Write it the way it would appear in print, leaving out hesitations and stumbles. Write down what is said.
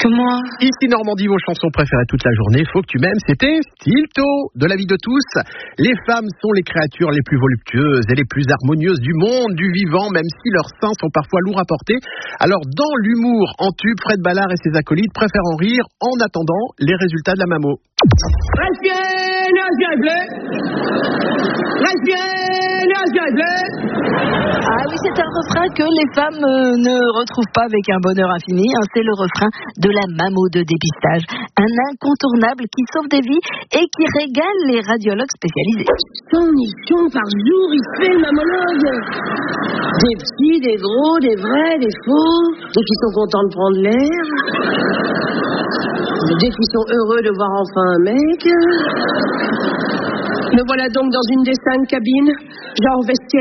Comment? Ici Normandie, vos chansons préférées toute la journée. Faut que tu m'aimes, c'était Stilto, de la vie de tous. Les femmes sont les créatures les plus voluptueuses et les plus harmonieuses du monde, du vivant, même si leurs seins sont parfois lourds à porter. Alors, dans l'humour en tube, Fred Ballard et ses acolytes préfèrent en rire en attendant les résultats de la mammo. Ah oui, c'est un refrain que les femmes ne retrouvent pas avec un bonheur infini. C'est le refrain de la mammo de dépistage. Un incontournable qui sauve des vies et qui régale les radiologues spécialisés. 100 missions par jour, il fait le mammologue. Des petits, des gros, des vrais, des faux, des qui sont contents de prendre l'air, des qui sont heureux de voir enfin un mec. Me voilà donc dans une des 5 cabines, genre vestiaire.